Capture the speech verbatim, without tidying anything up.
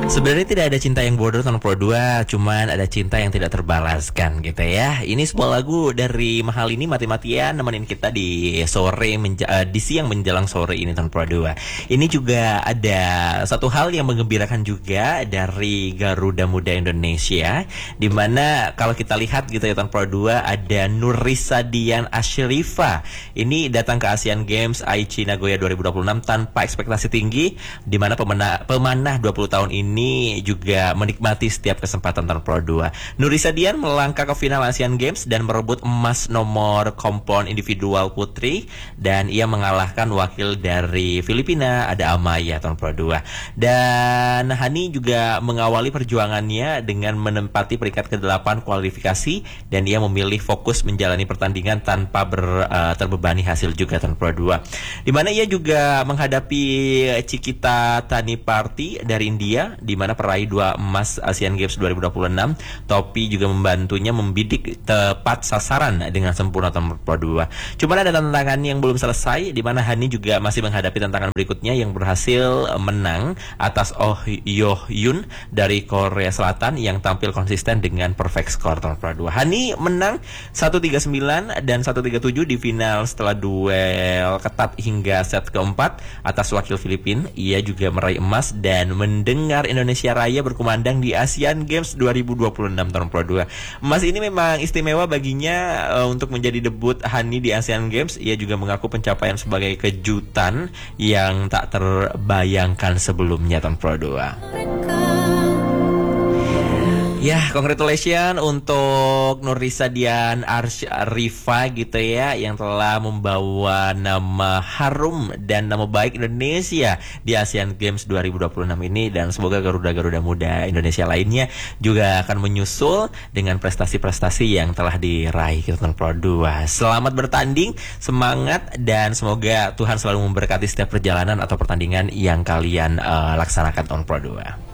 Sebenarnya tidak ada cinta yang bodoh tahun Pro dua, cuman ada cinta yang tidak terbalaskan gitu ya. Ini sebuah lagu dari Mahal ini mati-matian nemenin kita di sore menja- uh, di siang menjelang sore ini tahun Pro dua. Ini juga ada satu hal yang menggembirakan juga dari Garuda Muda Indonesia, di mana kalau kita lihat gitu ya tahun Pro dua ada Nurisa Dian Ashrifa. Ini datang ke Asian Games Aichi Nagoya dua ribu dua puluh enam tanpa ekspektasi tinggi, di mana pemanah pemanah dua puluh tahun ini Ini juga menikmati setiap kesempatan tahun Pro dua. Nurisa Dian melangkah ke final Asian Games dan merebut emas nomor kompon individual putri, dan ia mengalahkan wakil dari Filipina, ada Amaya tahun Pro dua. Dan Hani juga mengawali perjuangannya dengan menempati peringkat kedelapan kualifikasi, dan ia memilih fokus menjalani pertandingan tanpa ber, uh, terbebani hasil juga tahun Pro dua. Di mana ia juga menghadapi Cikita Taniparti dari India, di mana peraih dua emas Asian Games dua ribu dua puluh enam. Topi juga membantunya membidik tepat sasaran dengan sempurna tahun Pro dua. Cuman ada tantangan yang belum selesai, di mana Hani juga masih menghadapi tantangan berikutnya yang berhasil menang atas Oh Yo Yun dari Korea Selatan yang tampil konsisten dengan perfect score tahun Pro dua. Hani menang seratus tiga puluh sembilan dan seratus tiga puluh tujuh di final setelah duel ketat hingga set keempat atas wakil Filipina. Ia juga meraih emas dan mendengar Indonesia Raya berkumandang di Asian Games dua ribu dua puluh enam tahun Pro dua. Emas ini memang istimewa baginya uh, untuk menjadi debut Hani di Asian Games. Ia juga mengaku pencapaian sebagai kejutan yang tak terbayangkan sebelumnya tahun Pro dua. Ya, congratulations untuk Nurisa Dian Ashrifa gitu ya, yang telah membawa nama harum dan nama baik Indonesia di Asian Games dua ribu dua puluh enam ini, dan semoga Garuda-Garuda Muda Indonesia lainnya juga akan menyusul dengan prestasi-prestasi yang telah diraih tahun Pro dua. Selamat bertanding, semangat, dan semoga Tuhan selalu memberkati setiap perjalanan atau pertandingan yang kalian uh, laksanakan tahun Pro dua.